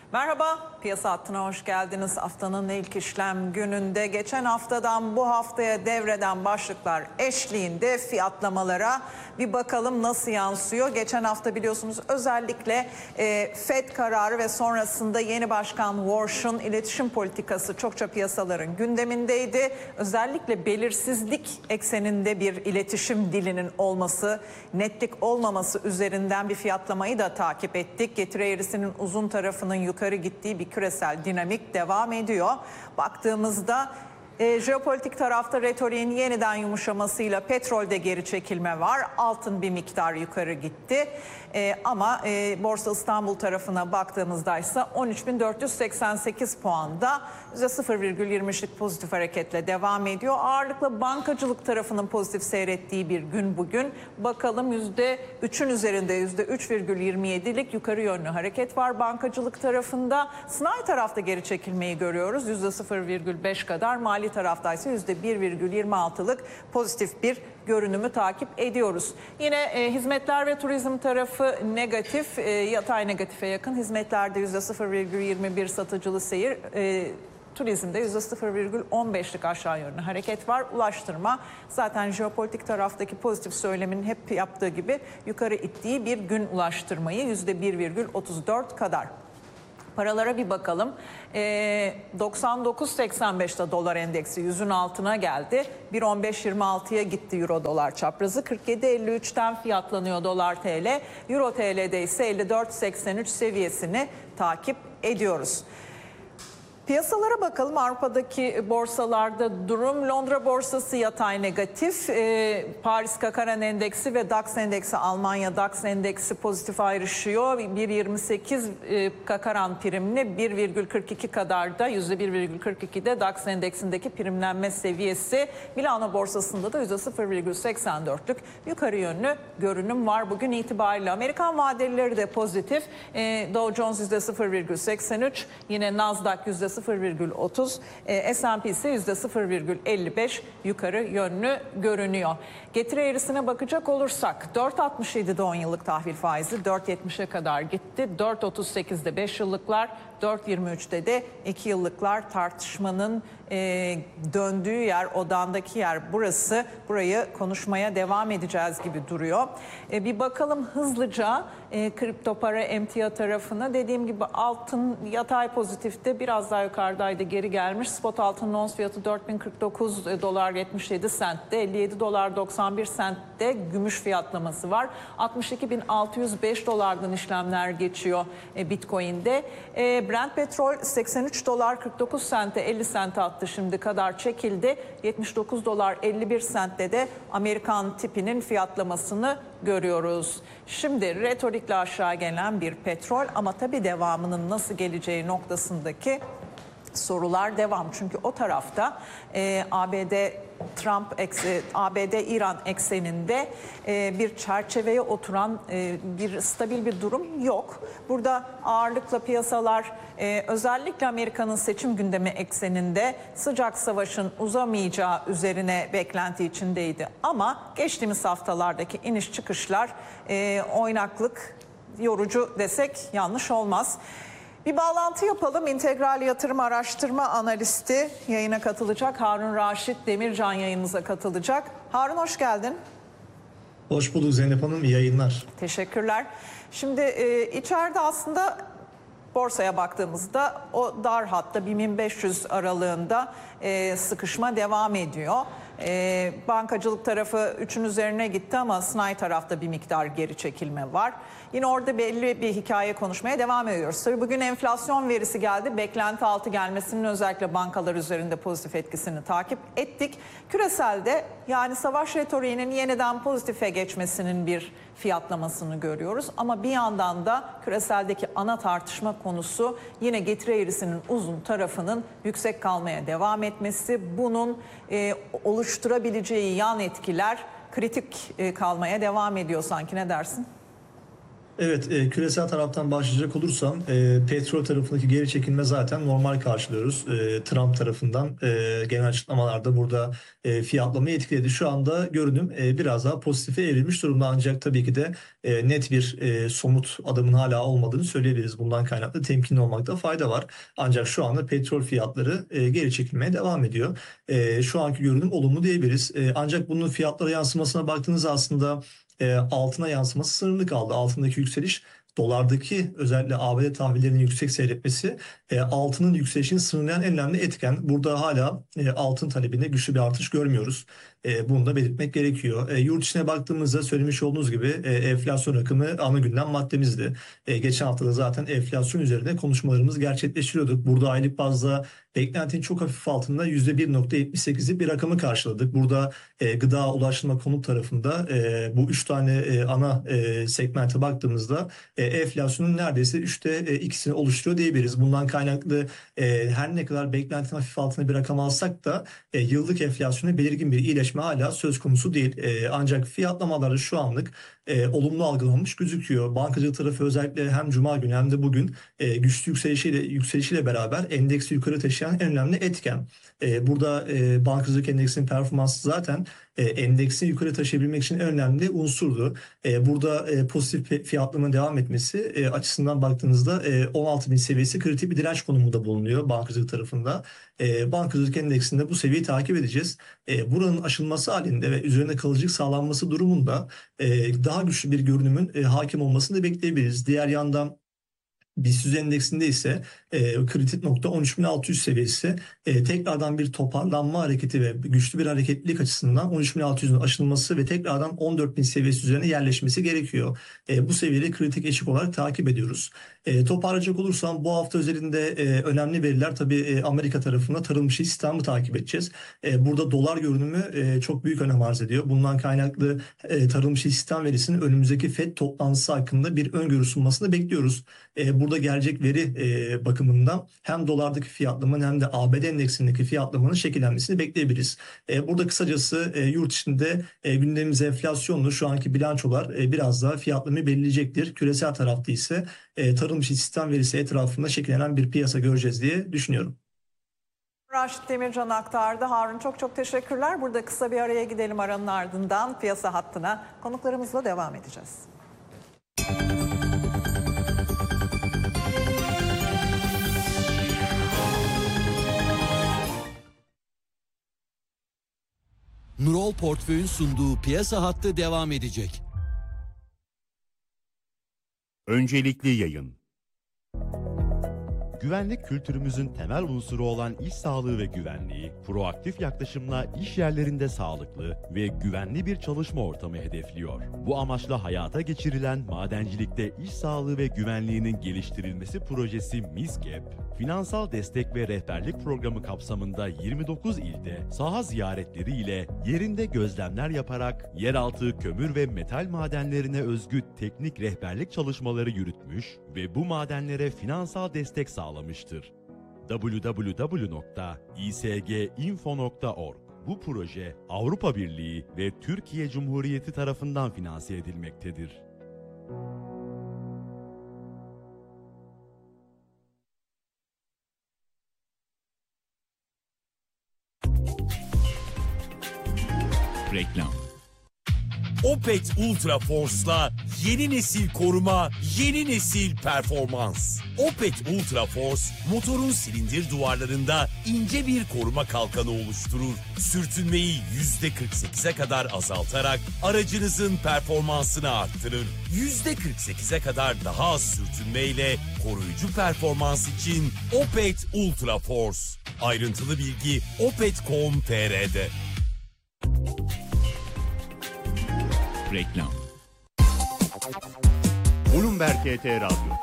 Merhaba, Piyasa Hattı'na hoş geldiniz. Haftanın ilk işlem gününde geçen haftadan bu haftaya devreden başlıklar eşliğinde fiyatlamalara bir bakalım nasıl yansıyor. Geçen hafta biliyorsunuz özellikle FED kararı ve sonrasında yeni başkan Warsh'un iletişim politikası çokça piyasaların gündemindeydi. Özellikle belirsizlik ekseninde bir iletişim dilinin olması, netlik olmaması üzerinden bir fiyatlamayı da takip ettik. Getiri eğrisinin uzun tarafının yukarı gittiği bir küresel dinamik devam ediyor. Baktığımızda jeopolitik tarafta retoriğin yeniden yumuşamasıyla petrolde geri çekilme var. Altın bir miktar yukarı gitti. Ama Borsa İstanbul tarafına baktığımızda ise 13.488 puanda %0,23'lik pozitif hareketle devam ediyor. Ağırlıkla bankacılık tarafının pozitif seyrettiği bir gün bugün. Bakalım %3'ün üzerinde %3,27'lik yukarı yönlü hareket var bankacılık tarafında. Sanayi tarafta geri çekilmeyi görüyoruz. %0,5 kadar. Mali tarafta ise %1,26'lık pozitif bir görünümü takip ediyoruz. Yine hizmetler ve turizm tarafı negatif, yatay negatife yakın. Hizmetlerde %0,21 satıcılı seyir, turizmde %0,15'lik aşağı yönlü hareket var. Ulaştırma zaten jeopolitik taraftaki pozitif söylemin hep yaptığı gibi yukarı ittiği bir gün ulaştırmayı %1,34 kadar. Paralara bir bakalım. 99.85'te dolar endeksi 100'ün altına geldi. 1.15.26'ya gitti euro dolar çaprazı. 47.53'ten fiyatlanıyor dolar TL. Euro TL'de ise 54.83 seviyesini takip ediyoruz. Piyasalara bakalım. Avrupa'daki borsalarda durum. Londra borsası yatay negatif. Paris Kakaran endeksi ve DAX endeksi, Almanya DAX endeksi pozitif ayrışıyor. 1.28 Kakaran primli, 1,42 kadar da %1,42'de DAX endeksindeki primlenme seviyesi. Milano borsasında da %0,84'lük yukarı yönlü görünüm var bugün itibariyle. Amerikan vadelileri de pozitif. Dow Jones %0,83, yine Nasdaq %0,30, S&P ise %0,55 yukarı yönlü görünüyor. Getiri eğrisine bakacak olursak 4.67'de 10 yıllık tahvil faizi 4.70'e kadar gitti. 4.38'de 5 yıllıklar, 4.23'te de 2 yıllıklar. Tartışmanın döndüğü yer, odandaki yer burası. Burayı konuşmaya devam edeceğiz gibi duruyor. Bir bakalım hızlıca kripto para emtia tarafına. Dediğim gibi altın yatay pozitifte, biraz daha yukarıdaydı, geri gelmiş. Spot altının ons fiyatı 4049 dolar 77 sentte, 57 dolar 91 sentte gümüş fiyatlaması var. 62.605 dolardan işlemler geçiyor Bitcoin'de. Brent petrol 83 dolar 49 sente 50 sente attı, şimdi kadar çekildi. 79 dolar 51 sentte de Amerikan tipinin fiyatlamasını görüyoruz. Şimdi retorikle aşağı gelen bir petrol, ama tabii devamının nasıl geleceği noktasındaki sorular devam. Çünkü o tarafta ABD-İran ekseninde bir çerçeveye oturan bir stabil bir durum yok. Burada ağırlıkla piyasalar özellikle Amerika'nın seçim gündemi ekseninde sıcak savaşın uzamayacağı üzerine beklenti içindeydi. Ama geçtiğimiz haftalardaki iniş çıkışlar oynaklık, yorucu desek yanlış olmaz. Bir bağlantı yapalım. İntegral Yatırım Araştırma Analisti yayına katılacak. Harun Raşit Demircan yayınımıza katılacak. Harun, hoş geldin. Hoş bulduk Zeynep Hanım, iyi yayınlar. Teşekkürler. Şimdi içeride aslında borsaya baktığımızda o dar hatta 1500 aralığında sıkışma devam ediyor. Bankacılık tarafı 3'ün üzerine gitti ama sanayi tarafta bir miktar geri çekilme var. Yine orada belli bir hikaye konuşmaya devam ediyoruz. Tabii bugün enflasyon verisi geldi. Beklenti altı gelmesinin özellikle bankalar üzerinde pozitif etkisini takip ettik. Küreselde, yani savaş retoriğinin yeniden pozitife geçmesinin bir fiyatlamasını görüyoruz. Ama bir yandan da küreseldeki ana tartışma konusu yine getiri eğrisinin uzun tarafının yüksek kalmaya devam etmesi. Bunun oluşturabileceği yan etkiler kritik kalmaya devam ediyor sanki, ne dersin? Evet, küresel taraftan başlayacak olursam petrol tarafındaki geri çekilme zaten normal karşılıyoruz. Trump tarafından genel açıklamalarda burada fiyatlamayı etkiledi. Şu anda görünüm biraz daha pozitife evrilmiş durumda, ancak tabii ki de net bir somut adımın hala olmadığını söyleyebiliriz. Bundan kaynaklı temkinli olmakta fayda var. Ancak şu anda petrol fiyatları geri çekilmeye devam ediyor. Şu anki görünüm olumlu diyebiliriz. Ancak bunun fiyatlara yansımasına baktığınızda aslında altına yansıması sınırlı kaldı. Altındaki yükseliş, dolardaki özellikle ABD tahvillerinin yüksek seyretmesi altının yükselişini sınırlayan en önemli etken. Burada hala altın talebinde güçlü bir artış görmüyoruz. Bunu da belirtmek gerekiyor. Yurt içine baktığımızda söylemiş olduğunuz gibi enflasyon rakamı ana gündem maddemizdi. Geçen hafta da zaten enflasyon üzerinde konuşmalarımız gerçekleştiriyorduk. Burada aylık bazda beklentinin çok hafif altında %1,78'lik bir rakamı karşıladık. Burada gıda, ulaştırma, konut tarafında bu 3 tane ana segmente baktığımızda enflasyonun neredeyse 3'te 2'sini oluşturuyor diyebiliriz. Bundan kaynaklı her ne kadar beklentinin hafif altında bir rakam alsak da yıllık enflasyona belirgin bir iyileşme hala söz konusu değil. Ancak fiyatlamalarda şu anlık olumlu algılanmış gözüküyor. Bankacılık tarafı özellikle hem Cuma günü hem de bugün güçlü yükselişiyle beraber endeksi yukarı taşıyan en önemli etken. Burada bankacılık endeksinin performansı zaten endeksi yukarı taşıyabilmek için en önemli unsurdu. Burada pozitif fiyatlamanın devam etmesi açısından baktığınızda 16.000 seviyesi kritik bir direnç konumunda bulunuyor bankacılık tarafında. Bankacılık endeksinde bu seviyeyi takip edeceğiz. Buranın aşılması halinde ve üzerine kalıcılık sağlanması durumunda daha güçlü bir görünümün hakim olmasını da bekleyebiliriz. Diğer yandan BIST endeksinde ise kritik nokta 13.600 seviyesi. Tekrardan bir toparlanma hareketi ve güçlü bir hareketlilik açısından 13.600'ün aşılması ve tekrardan 14.000 seviyesi üzerine yerleşmesi gerekiyor. Bu seviyeyi kritik eşik olarak takip ediyoruz. Toparlayacak olursam bu hafta özelinde önemli veriler tabii Amerika tarafında tarım işi istihdamı takip edeceğiz. Burada dolar görünümü çok büyük önem arz ediyor. Bundan kaynaklı tarım işi istihdam verisinin önümüzdeki FED toplantısı hakkında bir öngörü sunmasını bekliyoruz. Burada gelecek veri bakımından hem dolardaki fiyatlamanın hem de ABD endeksindeki fiyatlamanın şekillenmesini bekleyebiliriz. Burada kısacası yurt içinde gündemimiz enflasyonlu, şu anki bilançolar biraz daha fiyatlamayı belirleyecektir. Küresel tarafta ise tarım işi istihdam verisi etrafında şekillenen bir piyasa göreceğiz diye düşünüyorum. Raşit Demircan aktardı. Harun çok teşekkürler. Burada kısa bir araya gidelim, aranın ardından piyasa hattına konuklarımızla devam edeceğiz. Nurol Portföy'ün sunduğu piyasa hattı devam edecek. Öncelikli yayın. Güvenlik kültürümüzün temel unsuru olan iş sağlığı ve güvenliği, proaktif yaklaşımla iş yerlerinde sağlıklı ve güvenli bir çalışma ortamı hedefliyor. Bu amaçla hayata geçirilen madencilikte iş sağlığı ve güvenliğinin geliştirilmesi projesi MISGAP, finansal destek ve rehberlik programı kapsamında 29 ilde saha ziyaretleri ile yerinde gözlemler yaparak yeraltı kömür ve metal madenlerine özgü teknik rehberlik çalışmaları yürütmüş ve bu madenlere finansal destek sağlamıştır. www.isginfo.org. Bu proje Avrupa Birliği ve Türkiye Cumhuriyeti tarafından finanse edilmektedir. Reklam. Opet Ultra Force'la yeni nesil koruma, yeni nesil performans. Opet Ultra Force, motorun silindir duvarlarında ince bir koruma kalkanı oluşturur. Sürtünmeyi %48'e kadar azaltarak aracınızın performansını arttırır. %48'e kadar daha az sürtünmeyle koruyucu performans için Opet Ultra Force. Ayrıntılı bilgi opet.com.tr'de. Reklam. Bloomberg HT Radyo,